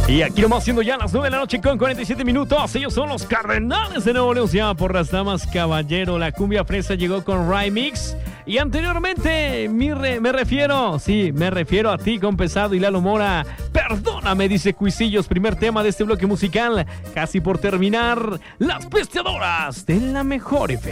Y aquí nomás siendo ya las 9 de la noche con 47 minutos. Ellos son los Cardenales de Nuevo León. Se llama Por las Damas Caballero. La cumbia fresa llegó con Remix. Y anteriormente me refiero a ti con Pesado y Lalo Mora. Perdóname, dice Cuisillos. Primer tema de este bloque musical. Casi por terminar. Las Pesteadoras de la Mejor FM.